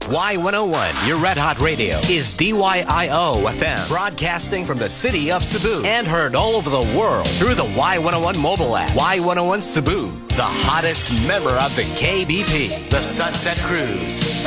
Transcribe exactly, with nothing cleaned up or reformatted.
Y one oh one, your Red Hot Radio, is D Y I O F M, broadcasting from the city of Cebu and heard all over the world through the Y one oh one mobile app. Y one oh one Cebu, the hottest member of the K B P, the Sunset Cruise.